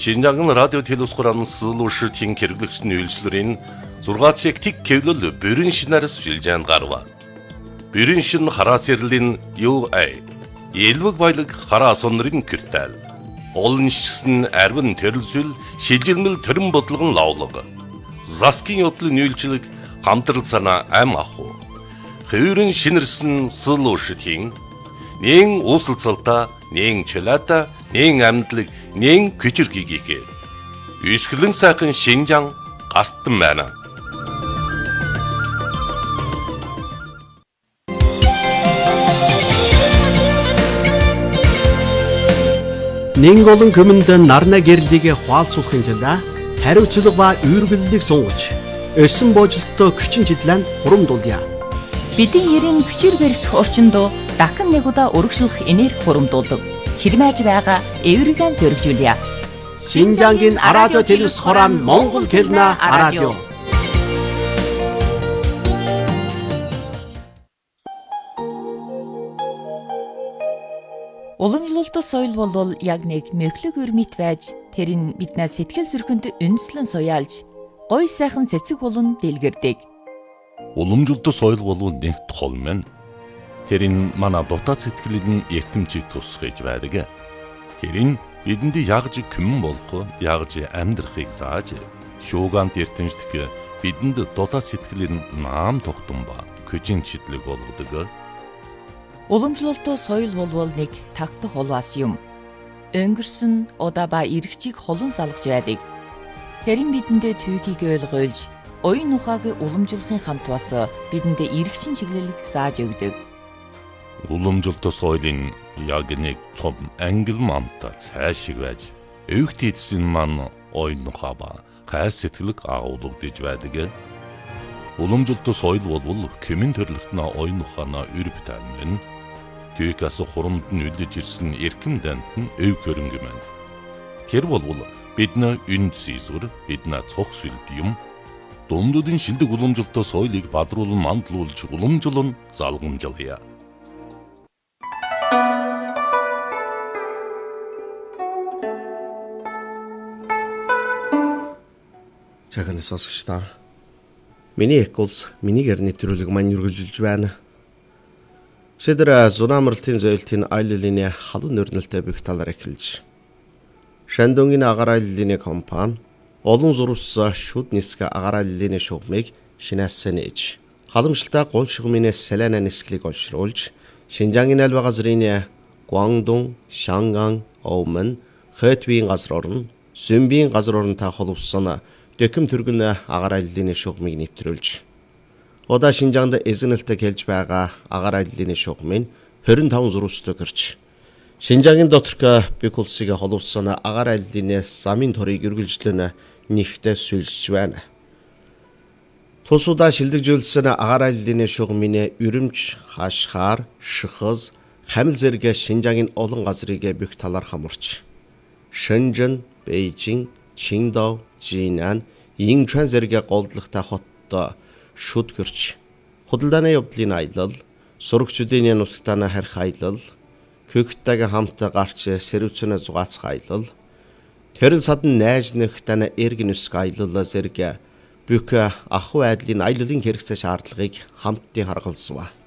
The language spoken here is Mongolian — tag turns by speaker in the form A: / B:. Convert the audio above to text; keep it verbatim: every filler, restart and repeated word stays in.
A: Шинжаан радио телевиз хурааны суулуушртын хэрэглэгчдийн үйлчлэрийн зургаан цаг тэг кевлэл бүрэн шинээр шилжээнд гарва. Бүрэн шин хараас ярлийн ю эй элвэг баялаг хараас онрын киртэл. Олон шигсэн арвин төрөлжил шилжилмэл төрөн бодлогон лавлага. Заскин явдлын үйлчлэг хамтрал санаа ам аху. Хөврөн шинэрсэн суулуушртын нэн уусалцалта, нэн чөлөөта, нэн амьдлаг, нэн күчирхийгээ. Үсгэлэн сайхан Шинжаан гартан байна.
B: Нэн олон көмөнд нарна гэрлигээ хуалцуулахын тулд хариуцлага ба үүргэллийг сунгаж, өссөн боожлолтоо хүчин чиглэн хурамдуулъя.
C: Бидний ерэн хүчээр барих орчинд дахин нэг удаа өргөжлөх энерги хурамдуулдаг. Ширмэж байгаа эвригэн зөргижүүлье.
B: Шинжаангийн радио телевиз хураан Монгол хэлнэ радио.
C: Уламжлалт соёл бол яг нэг мөглөг өрмит байж тэрийг биднээс сэтгэл зүрхэнд үндэслэн суяалж, гоё сайхан цэцэг болон дэлгэрдэг.
A: Уламжлалт соёл бол нэг тол мэн. Тэрийн манай дотоод сэтгэлийн эртэмжийг тусгаж байдаг. Тэрийн бидэнд ягж күмэн болох, ягж амьдрахыг зааж, шуугант эртэмжлэх бидэнд дотоод сэтгэлийн наам тогтсон ба хүчин чиглэг болгодог.
C: Уламжлалт соёл бол нэг тагтах холваас юм. Өнгөрсөн удаа ба эргчийг холон салгаж байдаг. Тэрийн бидэндээ түүхийг ойлгуулж, оюун ухааг уламжлахын хамт бас бидэндээ эргчин чиглэлийг зааж өгдөг.
A: Уламжлалт соёлын яг нэг том ангил мамта цаашиг байж, өвгт эдсэн ман оюун ухаа ба хайр сэтгэлэг агуулгадж байдаг. Уламжлалт соёл бол кемэн төрлөختнө оюун ухаана өрб тань. Түүхээс хурамд нь үлдэж ирсэн эрхэм дант нь өв хөрөнгө мэн. Тэр бол бидний үнд сийсвэр, бидний цог сүлд юм. Дундуудын шилдэг уламжлалт соёлыг бадруулан мандлуулж уламжлан залгамжлая.
B: Чагнаас сонсогч та. Миний эх улс минийгээр нэвтрүүлэг маань үргэлжилж байна. Шидэр зун амралтын зөөлтийн аяллалын халуун нөрнөлтэй бүх талаар эхэлж. Шандонгийн агаар аяллалын компани олон зурвас шүд нисгэ агаар аяллалын шугамыг шинээсэн ээж. Халамжлалтай гол шугамын салаана нисгэлийг олшруулж, Шинжаангийн альва газрын Гуандун, Шанган, Оумэн, Хэтвийн газар орн, Сүмбийн газар оронтой холбосон дэкэм түргэн агаар аяллалын шугамыг нэвтрүүлж. Удаа Шинжаанд эзэнэлтэд хэлж байгаа агаар аяллалын шугамын хорин таван зурвастай гэрч. Шинжаангийн доторх бүх улсыг холбосон агаар аяллалын замын торыг үргэлжлэн нэгтээ сүлжж байна. Тусуудаа шилдэгжүүлсэн агаар аяллалын шугамын өрөмж, хашхаар, шихыз, хамил зэрэг Шинжаангийн олон газрыг бүх талаар хамарч. Шэнжэн, Бээжин, Чиндоо, Жинан, Инчэн зэрэг голдлогтой хоттой шүд гэрч. Худалдааны явдлын аялал, сурагчдын нутагтаа харих аялал, Көгттэйг хамт гарч сэрвцэн зугаацх аялал, тэрэн садан найз нөхдөд эргэн үсг аялал зэрэг бүх ахуй айдлын аяллалын хэрэгцээ шаардлагыг хамтдын харгалзав.